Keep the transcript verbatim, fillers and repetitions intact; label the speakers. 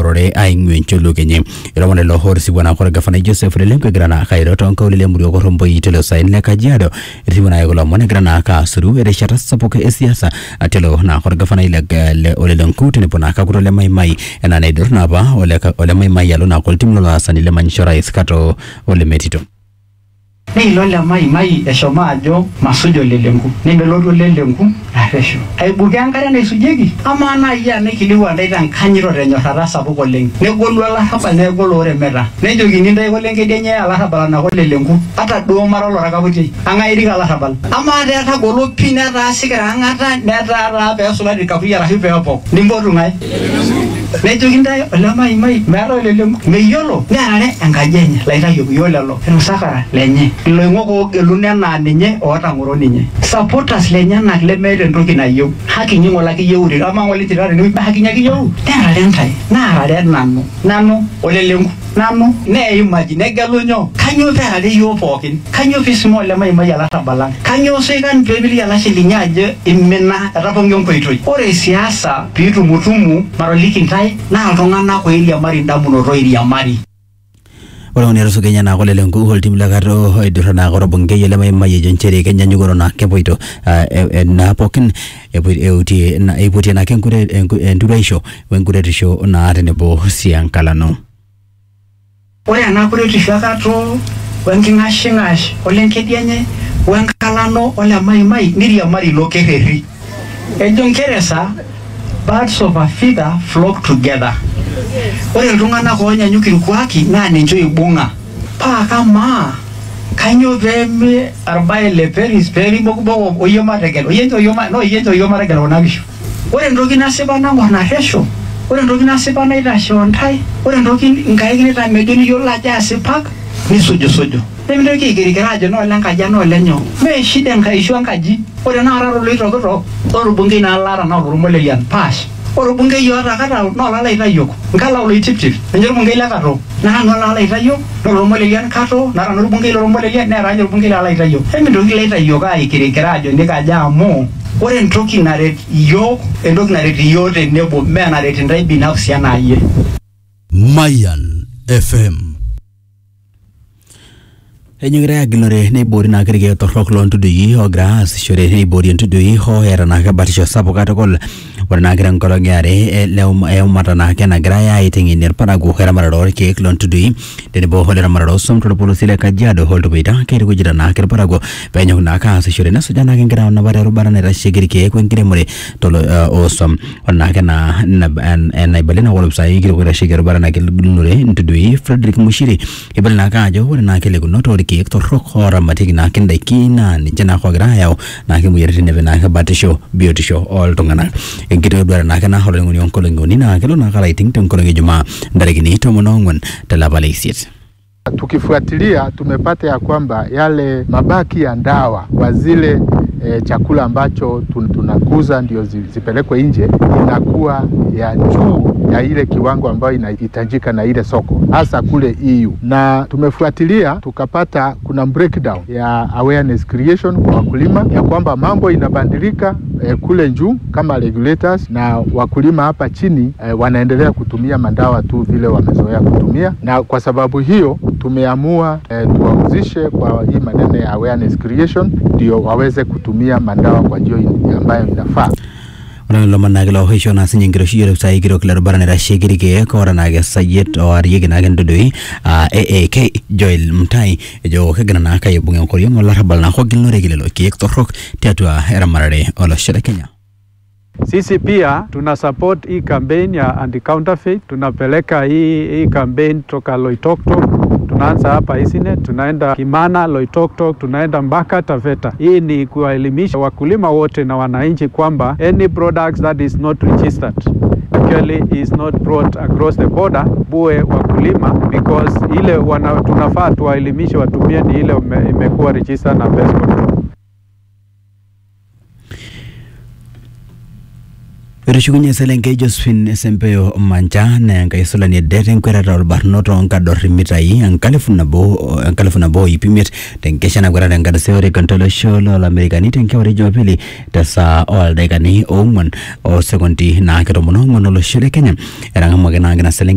Speaker 1: orore aing'wen cholo kenye iramone lo horsi bwana kwa gafana Joseph Lelenko grana kairo tonka ulile muri ko rombo itelo sain le Kajiado iribona yulo mone grana ka suru ere shata sapoke esiasa atelo na kwa gafana ile le Lelenko tenepona ka kutole mai mai ena na idorna ba ole ole mai mai yalo na koltimlo la sanile manshora iskato ole metito
Speaker 2: Nei lola mai mai eshoma ajo masujo Lelenko nimelodo Lelenko aresho aibuke ankare na isujeki ama na iya nekiliwa ndaita nkanyiro renyorara sapuko leng negolu ala haba negolu ore meta nejokini ndai kolenge denye ala haba na Lelenko ata do marolo rakabuti anga irika ala haba ama ata golo pina ta sikara ngata neta ra be sula dikafuya ra hipe hapo nimbotu ngai nejokini ndai ala mai mai mero Lelenko meyolo nare angajenya laita yolo ensakara lenye loingoko gelune na ninye ota ngoro ninye supporters lenya na lemere ndoki na yo haki nyingo laki yeuri ama ngole tirare ni haki nyaki yo tera lentai na rare nanu nanu Lelenko nanu ne imagine galunyo kanyo tera de yo pokin kanyo fismo le mai mai ala tabala kanyo sekan bebili ala shilinyaje imena rapongyo koitoi ore siasa bitu mutumu maroliki ntai na altongana ko iria mari ndamuno ro iria mari Wala unero so Kenya na Lelenko holtim lagaro idurana goro bonge yele mai mai jonchere Kenya nyugoro na kepoito na pokin euti na eputi na kenkure enduraisho wenkure tisho na atenebo siankalano Ore ana kure tisho kato wenkingashingash olenkedianye wenkalano ole mai mai niria mari lokereri ejonkeresa birds of a feather flock together Ore iltung'ana konya nyukiri kwaki na ninjo ibunga pa kama kanyo veme arbae le peris peri bokubo oyoma regelo yento yoma no yento yoma regelo nagisho ore ndoki nasiba na ngwana hesho ore ndoki nasiba na ita shontai ore ndoki ngaigini ta medoni yola ja sipak ni sojo sojo Nemdo ki kirikiraje no lenka jano lenyo me shide nkaisho nkaji ore na araro lito kito oru bungi na lara na urumole yan pass Oro bunge yora kata no la la itayoko ngala ulo itiptip njero bunge la kato na no la la itayoko no mo le yan kato na no bunge lo mo le yan na ranyo bunge la la itayoko emi ndo ile itayoko ai kirikirajo ndika jamo ore ntoki na ret yo endoki na ret yo de nebo me na ret ndai binafsi yana ye
Speaker 1: Mayan F M Enyongera gilore ne bori na kerege torok lon tudu yi o gras shore ne bori tudu yi ho era na ka batisho sapo ka tokol warna gran kolongare le e umata na ke na graya itingi ner para go hera marado ke lon tudu yi de bo holera marado som to polisi le Kajiado holto beta ke go jira na ke para go benyo na ka shore na sujana ke gra na bare rubara ne rashigiri ke ko ngire more to o som warna ke na na balena wolo sai ke go rashigiri bara na ke nure tudu yi Frederick Mushiri ibal na ka jo warna ke le no to ki to rokora matiki na kenda kina ni jana kwa gra yao na ke muyere ne na ka batisho beauty show all tongana engito dwara na kana holo ngoni onkolo ngoni na kelo na kala iting tong kolonge juma ndaregini to monongwan talabale sit
Speaker 3: Tukifuatilia tumepata ya kwamba yale mabaki ya ndawa kwa zile e, chakula ambacho tun, tunakuza ndio zipelekwe nje inakuwa ya juu ya ile kiwango ambayo inahitajika na ile soko hasa kule E U. Na tumefuatilia tukapata kuna breakdown ya awareness creation kwa wakulima ya kwamba mambo inabadilika e, kule juu kama regulators na wakulima hapa chini e, wanaendelea kutumia madawa tu vile wamezoea kutumia, na kwa sababu hiyo tumeamua eh, tuwauzishe kwa hii maneno ya awareness creation ndio waweze kutumia madawa kwa njia ambayo inafaa.
Speaker 1: Wana loma nagelo hisho na sinyingiro shiro sai giro klaro barane rashigiri ke kora nage sayet o ariye na gendo doi a a k Joel Mtai jo kegana na ka yobunga ko yo ngola rabal na khogil no regilo ke torok teatwa era marare ola shira Kenya.
Speaker 4: Sisi pia tuna support hii campaign ya anti counterfeit. Tunapeleka hii hii campaign toka Loitoktok, tunaanza hapa Isine, tunaenda Kimana, Loitoktok, tunaenda mpaka Taveta. Hii ni kuwaelimisha wakulima wote na wananchi kwamba any products that is not registered actually is not brought across the border buwe wakulima, because ile wana, tunafaa tuwaelimishe watumie ni ile imekuwa registered na Pest Control.
Speaker 1: Rishugunye selenge Josephine Sempeo Mancha na ngai solani dete nkwera dal barnoto nka dorimitai ankalefuna bo ankalefuna bo ipimit tenkesha na gwara ngada seore kontolo sholo la Amerikani tenke ore jopili tasa all degani omon o sekondi na keromono ngono lo shire Kenya era ngamwe na ngana selenge